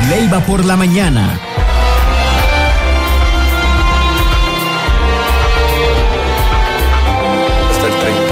Leiva por la mañana. Hasta el 30.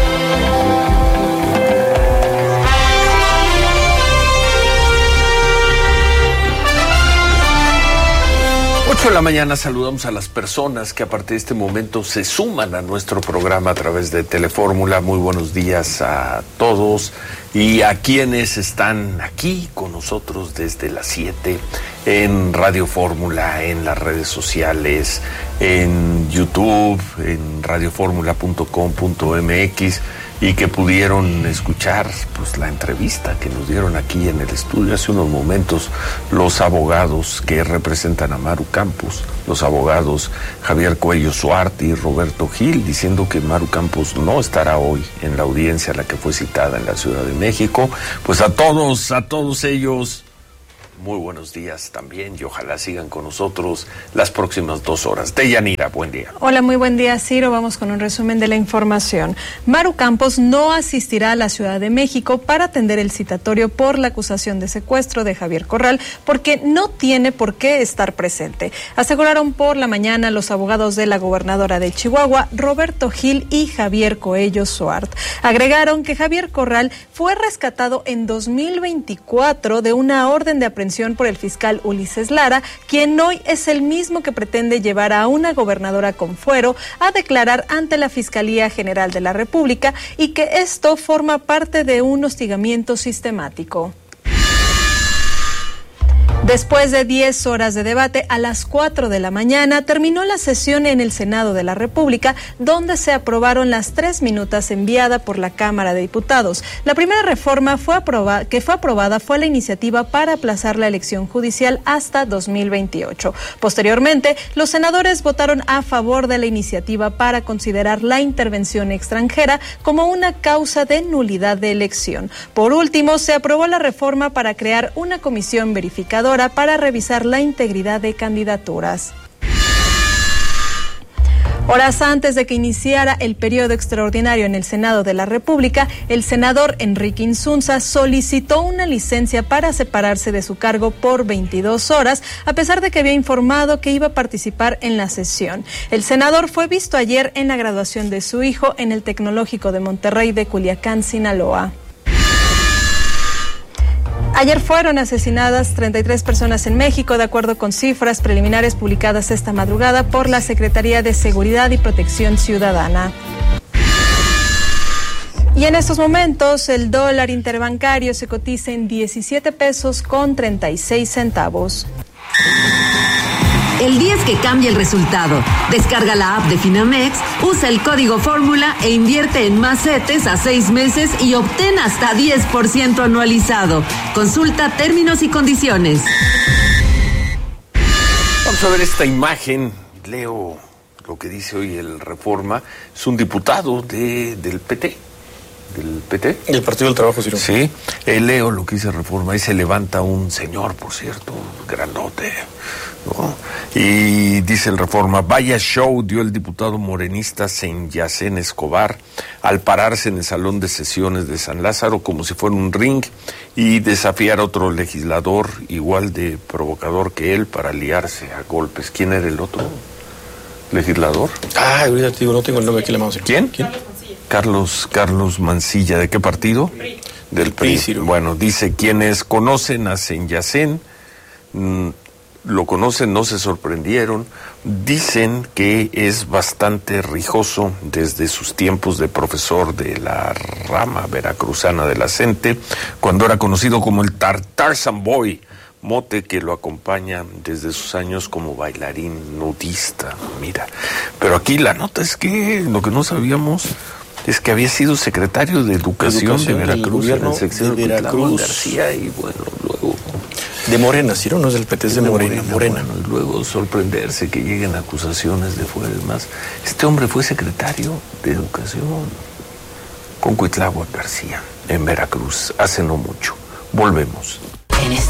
8 de la mañana saludamos a las personas que a partir de este momento se suman a nuestro programa a través de Telefórmula. Muy buenos días a todos y a quienes están aquí con nosotros desde las 7 en Radio Fórmula, en las redes sociales, en YouTube, en radioformula.com.mx y que pudieron escuchar pues la entrevista que nos dieron aquí en el estudio hace unos momentos los abogados que representan a Maru Campos, los abogados Javier Cuello Suart y Roberto Gil, diciendo que Maru Campos no estará hoy en la audiencia a la que fue citada en la Ciudad de México. Pues a todos ellos, muy buenos días también y ojalá sigan con nosotros las próximas 2 horas. Deyanira, buen día. Hola, muy buen día, Ciro. Vamos con un resumen de la información. Maru Campos no asistirá a la Ciudad de México para atender el citatorio por la acusación de secuestro de Javier Corral porque no tiene por qué estar presente. Aseguraron por la mañana los abogados de la gobernadora de Chihuahua, Roberto Gil y Javier Cuello Suart. Agregaron que Javier Corral fue rescatado en 2024 de una orden de aprehensión por el fiscal Ulises Lara, quien hoy es el mismo que pretende llevar a una gobernadora con fuero a declarar ante la Fiscalía General de la República y que esto forma parte de un hostigamiento sistemático. Después de 10 horas de debate, a las 4 de la mañana terminó la sesión en el Senado de la República, donde se aprobaron las 3 minutas enviadas por la Cámara de Diputados. La primera reforma que fue aprobada fue la iniciativa para aplazar la elección judicial hasta 2028. Posteriormente, los senadores votaron a favor de la iniciativa para considerar la intervención extranjera como una causa de nulidad de elección. Por último, se aprobó la reforma para crear una comisión verificadora para revisar la integridad de candidaturas. Horas antes de que iniciara el periodo extraordinario en el Senado de la República, el senador Enrique Insunza solicitó una licencia para separarse de su cargo por 22 horas, a pesar de que había informado que iba a participar en la sesión. El senador fue visto ayer en la graduación de su hijo en el Tecnológico de Monterrey de Culiacán, Sinaloa. Ayer fueron asesinadas 33 personas en México, de acuerdo con cifras preliminares publicadas esta madrugada por la Secretaría de Seguridad y Protección Ciudadana. Y en estos momentos el dólar interbancario se cotiza en 17 pesos con 36 centavos. El 10 que cambia el resultado. Descarga la app de Finamex, usa el código Fórmula e invierte en más CETES a 6 meses y obtén hasta 10% anualizado. Consulta términos y condiciones. Vamos a ver esta imagen. Leo lo que dice hoy el Reforma. Es un diputado del PT. ¿Del PT? Del Partido del Trabajo, Ciro. Sí. Leo lo que dice Reforma. Ahí se levanta un señor, por cierto, grandote, ¿no? Y dice el Reforma: vaya show dio el diputado morenista Senyacén Escobar al pararse en el salón de sesiones de San Lázaro como si fuera un ring y desafiar a otro legislador igual de provocador que él para liarse a golpes. ¿Quién era el otro legislador? Ahorita te digo, no tengo el nombre aquí en la mano. ¿Quién? Carlos Mancilla. ¿De qué partido? PRI. Del PRI. Ciro. Bueno, dice: quienes conocen a Senyacén lo conocen, no se sorprendieron. Dicen que es bastante rijoso desde sus tiempos de profesor de la rama veracruzana de la CENTE, cuando era conocido como el Tarzan Boy, mote que lo acompaña desde sus años como bailarín nudista. Mira, pero aquí la nota es que lo que no sabíamos es que había sido secretario de Educación de Veracruz, en el sexenio de Veracruz García, y bueno, luego de Morena, Ciro, no es del PT, es de Morena. Bueno, y luego sorprenderse que lleguen acusaciones de fuera. Más, este hombre fue secretario de Educación con Cuitláhuac García en Veracruz hace no mucho. Volvemos.